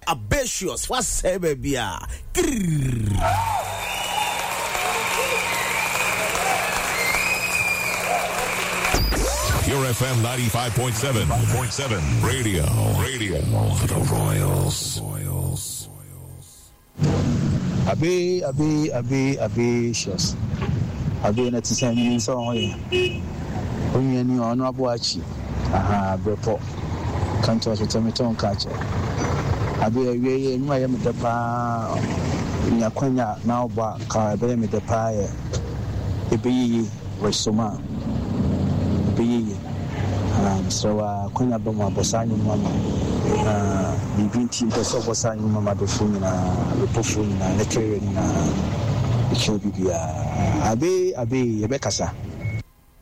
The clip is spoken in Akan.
Abatious for Sebebia. Pure FM 95.7 Radio the Royals. Abatious. Abi na tisa ni so hoye. Onye ni onu abuachi. Brepo. Kanto so temeton kache. Abi awie enwa ye medepa nyakwanya na oba ka be medepa ye. Ebeyi resoma. Ebeyi. So kwanya be mo abosanyu mama. Bibinti mpeso abosanyu mama do funi na lepofu na lekere na Abi yebekasa